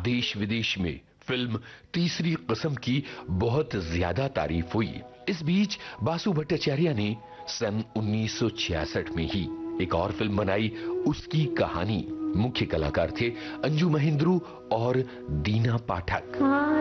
देश विदेश में फिल्म तीसरी कसम की बहुत ज्यादा तारीफ हुई। इस बीच बासु भट्टाचार्य ने सन 1966 में ही एक और फिल्म बनाई, उसकी कहानी। मुख्य कलाकार थे अंजू महेंद्रू और दीना पाठक।